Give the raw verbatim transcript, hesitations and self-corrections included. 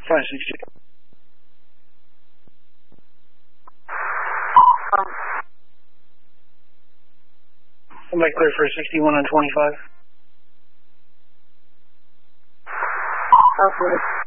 five sixty. Um, I'm back clear for sixty-one on twenty-five. okay.